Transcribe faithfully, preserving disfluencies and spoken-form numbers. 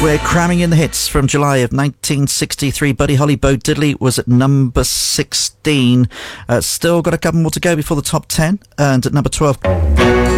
We're cramming in the hits from July of nineteen sixty-three. Buddy Holly, Bo Diddley was at number sixteen. Uh, still got a couple more to go before the top ten. And at number twelve...